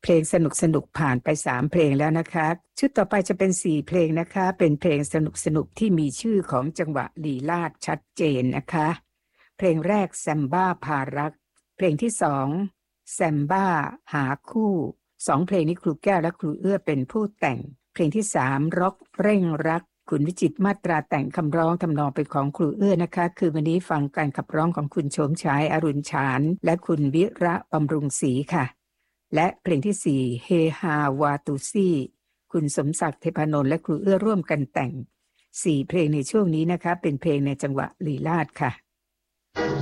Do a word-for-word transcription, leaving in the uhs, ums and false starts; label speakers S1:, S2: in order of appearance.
S1: ลงสนุกสนุกผ่านไปสามเพลงแล้วนะคะชุดต่อไปจะเป็นสี่เพลงนะคะเป็นเพลงสนุกสนุกที่มีชื่อของจังหวะลีลาศชัดเจนนะคะเพลงแรกแซมบ้าพารักเพลงที่สองแซมบ้าหาคู่สองเพลงนี้ครูแก้วและครูเอื้อเป็นผู้แต่งเพลงที่สามร็อกเร่งรักคุณวิจิตรมาตราแต่งคำร้องทำนองเป็นของครูเอื้อนะคะคือวันนี้ฟังการขับร้องของคุณโฉมฉายอรุณฉานและคุณวิระบำรุงศรีค่ะและเพลงที่สี่เฮฮาวาตูซี่คุณสมศักดิ์เทพนนท์และครูเอื้อร่วมกันแต่งสี่เพลงในช่วงนี้นะคะเป็นเพลงในจังหวะลีลาศค่ะ